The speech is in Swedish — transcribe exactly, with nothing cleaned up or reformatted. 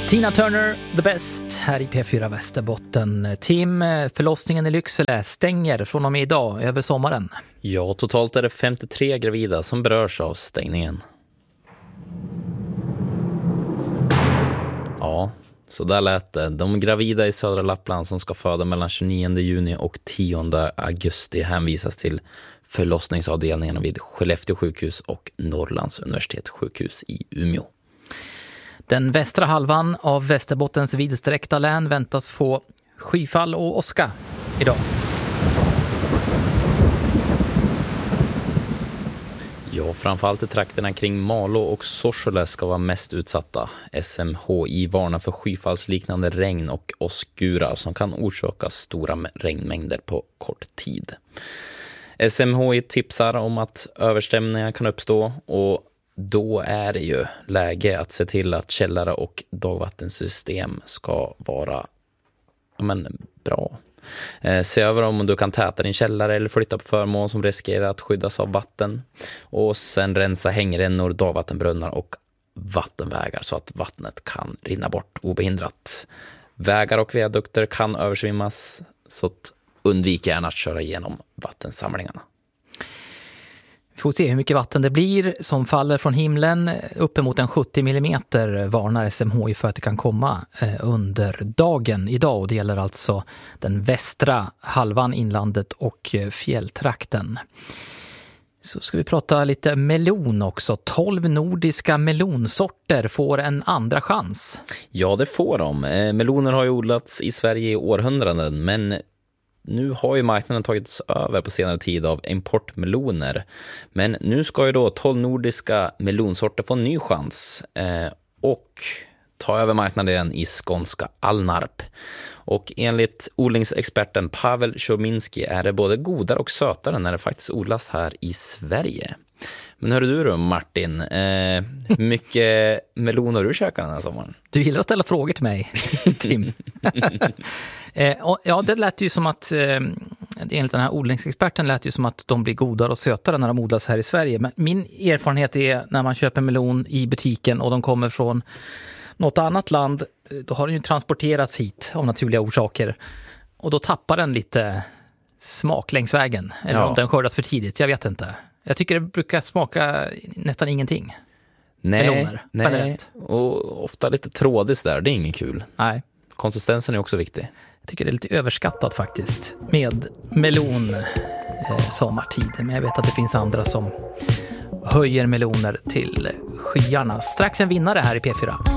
Tina Turner, The Best, här i P fyra Västerbotten. Tim, förlossningen i Lycksele stänger från och med idag över sommaren. Ja, totalt är det femtiotre gravida som berörs av stängningen. Ja, så där lät det. De gravida i södra Lappland som ska föda mellan tjugonionde juni och tionde augusti hänvisas till förlossningsavdelningarna vid Skellefteå sjukhus och Norrlands universitetssjukhus i Umeå. Den västra halvan av Västerbottens vidsträckta län väntas få skyfall och åska idag. Ja, framförallt i trakterna kring Malå och Sorsele ska vara mest utsatta. S M H I varnar för skyfallsliknande regn och åskurar som kan orsaka stora regnmängder på kort tid. S M H I tipsar om att överstämningar kan uppstå, och då är det ju läge att se till att källare och dagvattensystem ska vara ja, men, bra. Eh, se över om du kan täta din källare eller flytta på föremål som riskerar att skyddas av vatten. Och sen rensa hängrännor, dagvattenbrunnar och vattenvägar så att vattnet kan rinna bort obehindrat. Vägar och viadukter kan översvimmas, så att undvik gärna att köra igenom vattensamlingarna. Vi får se hur mycket vatten det blir som faller från himlen. Uppemot en sjuttio millimeter varnar S M H I för att det kan komma under dagen idag. Och det gäller alltså den västra halvan, inlandet och fjälltrakten. Så ska vi prata lite melon också. tolv nordiska melonsorter får en andra chans. Ja, det får de. Meloner har ju odlats i Sverige i århundraden, men nu har ju marknaden tagits över på senare tid av importmeloner. Men nu ska ju då tolv nordiska melonsorter få en ny chans eh, och ta över marknaden i skånska Alnarp. Och enligt odlingsexperten Pavel Chominski är det både godare och sötare när det faktiskt odlas här i Sverige. Men hör du då, Martin, eh, hur mycket melon har du käkat den här sommaren? Du gillar att ställa frågor till mig, Tim. eh, och, ja, det lät ju som att, eh, enligt den här odlingsexperten lät ju som att de blir godare och sötare när de odlas här i Sverige. Men min erfarenhet är när man köper melon i butiken och de kommer från något annat land, då har den ju transporterats hit av naturliga orsaker. Och då tappar den lite smak längs vägen. Eller ja. Om den skördas för tidigt, jag vet inte. Jag tycker det brukar smaka nästan ingenting. Nej, Meloner, nej. generellt. Och ofta lite trådigt där, det är inget kul. Nej. Konsistensen är också viktig. Jag tycker det är lite överskattat faktiskt med melon eh, sommartid. Men jag vet att det finns andra som höjer meloner till skyarna. Strax en vinnare här i P fyra.